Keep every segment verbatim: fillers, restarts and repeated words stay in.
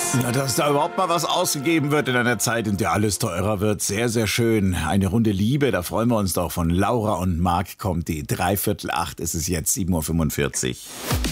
Plus. Ja, dass da überhaupt mal was ausgegeben wird in einer Zeit, in der alles teurer wird. Sehr, sehr schön. Eine Runde Liebe, da freuen wir uns doch. Von Laura und Marc kommt die. Dreiviertel acht ist es jetzt, sieben Uhr fünfundvierzig.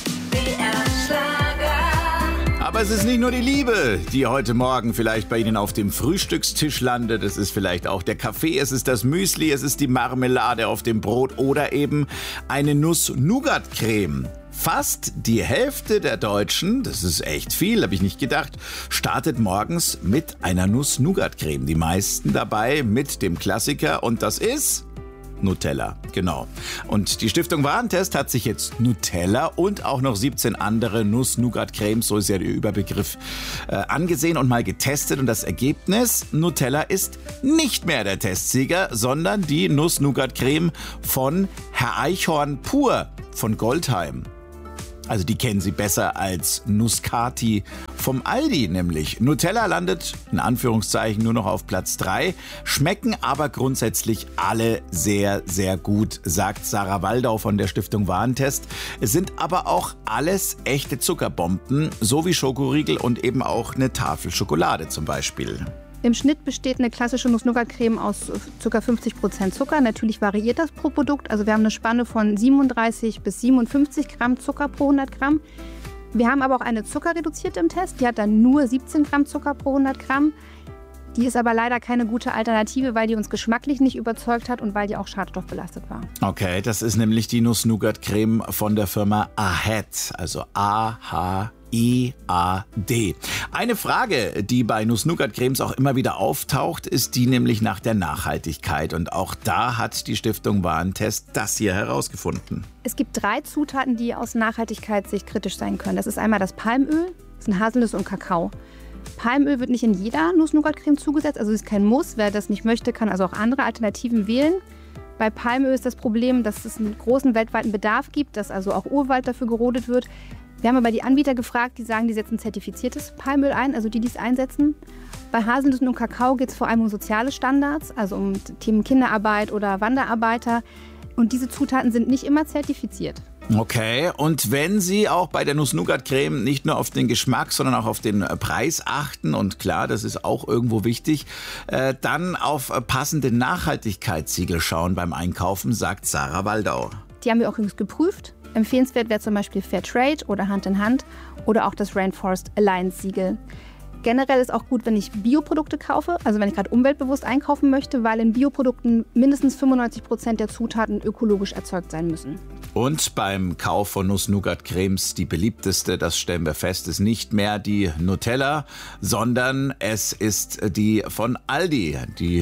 Aber es ist nicht nur die Liebe, die heute Morgen vielleicht bei Ihnen auf dem Frühstückstisch landet. Es ist vielleicht auch der Kaffee, es ist das Müsli, es ist die Marmelade auf dem Brot oder eben eine Nuss-Nougat-Creme. Fast die Hälfte der Deutschen, das ist echt viel, habe ich nicht gedacht, startet morgens mit einer Nuss-Nougat-Creme. Die meisten dabei mit dem Klassiker und das ist Nutella, genau. Und die Stiftung Warentest hat sich jetzt Nutella und auch noch siebzehn andere Nuss-Nougat-Cremes, so ist ja der Überbegriff, äh, angesehen und mal getestet. Und das Ergebnis, Nutella ist nicht mehr der Testsieger, sondern die Nuss-Nougat-Creme von Herr Eichhorn pur von Goldheim. Also die kennen Sie besser als Nuskati vom Aldi nämlich. Nutella landet in Anführungszeichen nur noch auf Platz drei, schmecken aber grundsätzlich alle sehr, sehr gut, sagt Sarah Waldau von der Stiftung Warentest. Es sind aber auch alles echte Zuckerbomben, so wie Schokoriegel und eben auch eine Tafel Schokolade zum Beispiel. Im Schnitt besteht eine klassische Nuss-Nougat-Creme aus ca. fünfzig Prozent Zucker. Natürlich variiert das pro Produkt. Also wir haben eine Spanne von siebenunddreißig bis siebenundfünfzig Gramm Zucker pro hundert Gramm. Wir haben aber auch eine zuckerreduzierte im Test. Die hat dann nur siebzehn Gramm Zucker pro hundert Gramm. Die ist aber leider keine gute Alternative, weil die uns geschmacklich nicht überzeugt hat und weil die auch schadstoffbelastet war. Okay, das ist nämlich die Nuss-Nougat-Creme von der Firma Ahead, also A H E A D. Eine Frage, die bei Nuss-Nougat-Cremes auch immer wieder auftaucht, ist die nämlich nach der Nachhaltigkeit. Und auch da hat die Stiftung Warentest das hier herausgefunden. Es gibt drei Zutaten, die aus Nachhaltigkeitssicht kritisch sein können. Das ist einmal das Palmöl, das sind Haselnüsse und Kakao. Palmöl wird nicht in jeder Nuss-Nougat-Creme zugesetzt, also ist kein Muss. Wer das nicht möchte, kann also auch andere Alternativen wählen. Bei Palmöl ist das Problem, dass es einen großen weltweiten Bedarf gibt, dass also auch Urwald dafür gerodet wird. Wir haben aber die Anbieter gefragt, die sagen, die setzen zertifiziertes Palmöl ein, also die, die es einsetzen. Bei Haselnüssen und Kakao geht es vor allem um soziale Standards, also um Themen Kinderarbeit oder Wanderarbeiter. Und diese Zutaten sind nicht immer zertifiziert. Okay, und wenn Sie auch bei der Nuss-Nougat-Creme nicht nur auf den Geschmack, sondern auch auf den Preis achten, und klar, das ist auch irgendwo wichtig, äh, dann auf passende Nachhaltigkeitssiegel schauen beim Einkaufen, sagt Sarah Waldau. Die haben wir auch übrigens geprüft. Empfehlenswert wäre zum Beispiel Fairtrade oder Hand in Hand oder auch das Rainforest Alliance Siegel. Generell ist auch gut, wenn ich Bioprodukte kaufe, also wenn ich gerade umweltbewusst einkaufen möchte, weil in Bioprodukten mindestens fünfundneunzig Prozent der Zutaten ökologisch erzeugt sein müssen. Und beim Kauf von Nuss-Nougat-Cremes, die beliebteste, das stellen wir fest, ist nicht mehr die Nutella, sondern es ist die von Aldi. Die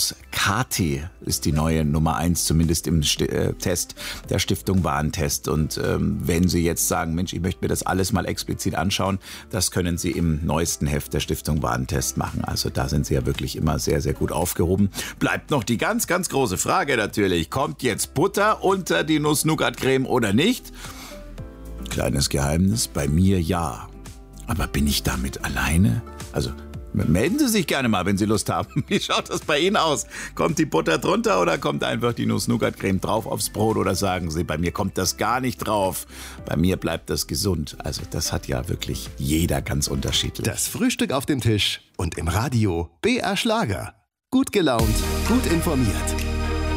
Nuskati ist die neue Nummer eins, zumindest im St- äh, Test der Stiftung Warentest. Und ähm, wenn Sie jetzt sagen, Mensch, ich möchte mir das alles mal explizit anschauen, das können Sie im neuesten Heft der Stiftung Warentest machen. Also da sind Sie ja wirklich immer sehr, sehr gut aufgehoben. Bleibt noch die ganz, ganz große Frage natürlich. Kommt jetzt Butter unter die Nuss-Nougat-Creme oder nicht? Kleines Geheimnis, bei mir ja. Aber bin ich damit alleine? Also melden Sie sich gerne mal, wenn Sie Lust haben. Wie schaut das bei Ihnen aus? Kommt die Butter drunter oder kommt einfach die Nuss-Nougat-Creme drauf aufs Brot? Oder sagen Sie, bei mir kommt das gar nicht drauf. Bei mir bleibt das gesund. Also das hat ja wirklich jeder ganz unterschiedlich. Das Frühstück auf dem Tisch und im Radio B R Schlager. Gut gelaunt, gut informiert.